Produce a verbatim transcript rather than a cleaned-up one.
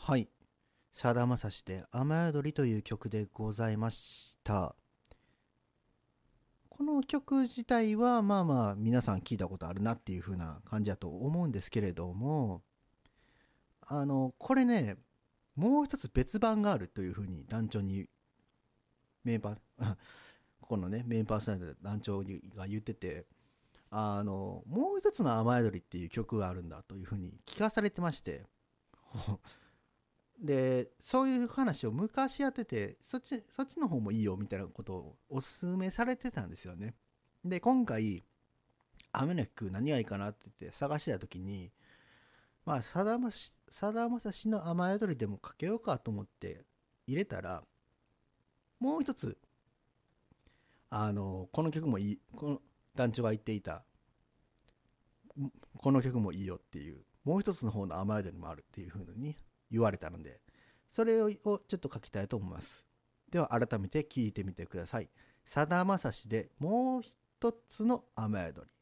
はい。さだまさしで雨宿りという曲でございました。この曲自体はまあまあ皆さん聞いたことあるなっていう風な感じだと思うんですけれども、あの、これね、もう一つ別版があるという風に団長に、メインパー、ここのね、メインパーソナリティの団長が言ってて、あの、もう一つの雨宿りっていう曲があるんだという風に聞かされてまして、でそういう話を昔やってて、そっちそっちの方もいいよみたいなことをおすすめされてたんですよね。で今回雨の曲何がいいかなって言って探してた時に、まあさだましさだまさしの雨宿りでもかけようかと思って入れたら、もう一つ、あのこの曲もいい、この団長が言っていたこの曲もいいよっていう、もう一つの方の雨宿りもあるっていう風に言われたので、それをちょっと書きたいと思います。では改めて聞いてみてください。さだまさしでもう一つの雨宿り。